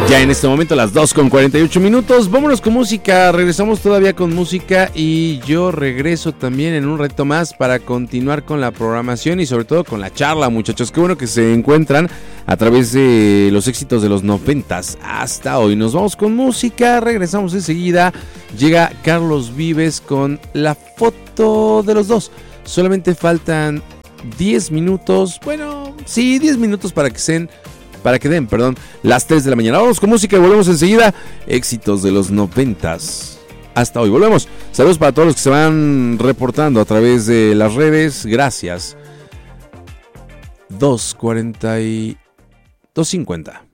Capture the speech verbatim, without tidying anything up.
Ya en este momento las dos con cuarenta y ocho minutos, vámonos con música, regresamos todavía con música y yo regreso también en un reto más para continuar con la programación y sobre todo con la charla, muchachos. Qué bueno que se encuentran a través de los éxitos de los noventas hasta hoy. Nos vamos con música, regresamos enseguida, llega Carlos Vives con la foto de los dos. Solamente faltan diez minutos, bueno, sí, diez minutos para que sean... Para que den, perdón, las tres de la mañana. Vamos con música y volvemos enseguida. Éxitos de los noventas. Hasta hoy, volvemos. Saludos para todos los que se van reportando a través de las redes. Gracias. dos cuarenta y dos cincuenta.